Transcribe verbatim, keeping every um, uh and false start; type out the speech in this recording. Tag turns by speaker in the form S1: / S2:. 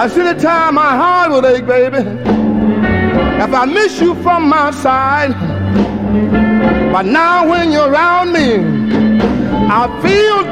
S1: I see the time my heart would ache, baby, if I miss you from my side. But now when you're around me, I feel